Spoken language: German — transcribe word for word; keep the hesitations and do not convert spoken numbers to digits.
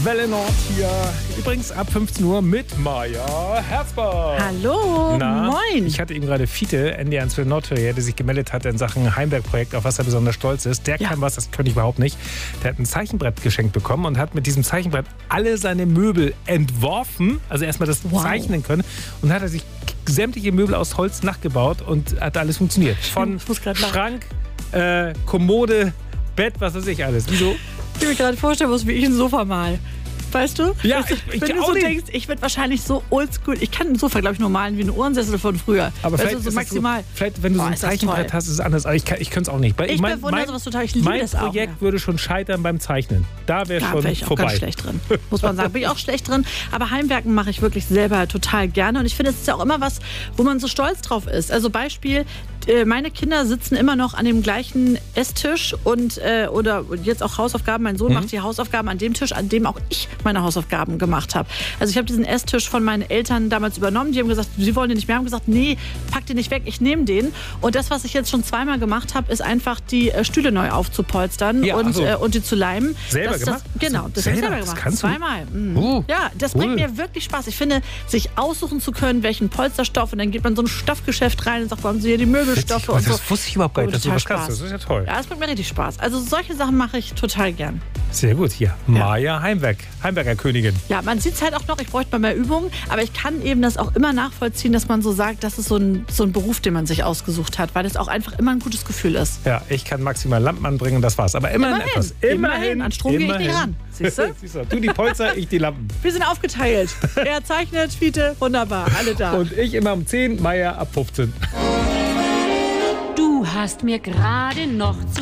Welle Nord hier. Übrigens ab fünfzehn Uhr mit Maja Herzberg. Hallo, Na, moin. Ich hatte eben gerade Fiete, N D R eins für Nordhörer, der sich gemeldet hat in Sachen Heimwerk-Projekt, auf was er besonders stolz ist. Der Ja. kann was, das könnte ich überhaupt nicht. Der hat ein Zeichenbrett geschenkt bekommen und hat mit diesem Zeichenbrett alle seine Möbel entworfen. Also erstmal das Wow. zeichnen können. Und hat er sich sämtliche Möbel aus Holz nachgebaut und hat alles funktioniert. Von Ich muss grad lachen. Schrank, äh, Kommode, Bett, was weiß ich alles. Wieso? Ich kann mir gerade vorstellen, was wie ich ein Sofa mal. Weißt du? Ja, weißt du, ich- ich wenn du auch so nicht. denkst, ich werde wahrscheinlich so oldschool. Ich kann ein Sofa, glaube ich, nur malen wie ein Ohrensessel von früher. Aber weißt vielleicht du, so ist es maximal. So, vielleicht, wenn du Oh, so ein ist das Zeichenbrett toll. hast, ist es anders. Aber ich, kann- ich könnte es auch nicht. Weil Ich mein, bewundere mein, sowas total. Ich liebe mein das auch. Projekt Ja. würde schon scheitern beim Zeichnen. Da wäre Da schon wäre ich auch vorbei. ganz schlecht drin, muss man sagen. Bin ich auch schlecht drin. Aber Heimwerken mache ich wirklich selber total gerne. Und ich finde, es ist ja auch immer was, wo man so stolz drauf ist. Also Beispiel, äh, meine Kinder sitzen immer noch an dem gleichen Esstisch und äh, oder jetzt auch Hausaufgaben. Mein Sohn Mhm. macht die Hausaufgaben an dem Tisch, an dem auch ich meine Hausaufgaben gemacht habe. Also ich habe diesen Esstisch von meinen Eltern damals übernommen. Die haben gesagt, sie wollen den nicht mehr. Haben gesagt, nee, pack den nicht weg, ich nehme den. Und das, was ich jetzt schon zweimal gemacht habe, ist einfach die äh, Stühle neu aufzupolstern Ja, und, ach so. äh, und die zu leimen. Selber das, gemacht? Das, genau, Hast du das habe ich selber? selber Das gemacht. kannst du? Zweimal. Mhm. Oh, Ja, das cool. bringt mir wirklich Spaß. Ich finde, sich aussuchen zu können, welchen Polsterstoff, und dann geht man in so ein Stoffgeschäft rein und sagt, warum sind hier die Möbelstoffe Witzig, und so. das wusste ich überhaupt gar Oh, nicht, dass du total was kannst. Spaß. Das ist ja toll. Ja, das bringt mir richtig Spaß. Also solche Sachen mache ich total gern. Sehr gut, hier. Maja Heimwerk, Heimwerkerkönigin. Ja, man sieht es halt auch noch, ich bräuchte mal mehr Übung, aber ich kann eben das auch immer nachvollziehen, dass man so sagt, das ist so ein, so ein Beruf, den man sich ausgesucht hat, weil das auch einfach immer ein gutes Gefühl ist. Ja, ich kann maximal Lampen anbringen, das war's. Aber immerhin, Immerhin. etwas. Immerhin. An Strom gehe ich nicht ran. Siehst du? Siehst du? Du die Polster, ich die Lampen. Wir sind aufgeteilt. Er zeichnet, Fiete, wunderbar, alle da. Und ich immer um zehn, Maja ab fünfzehn. Du hast mir gerade noch zu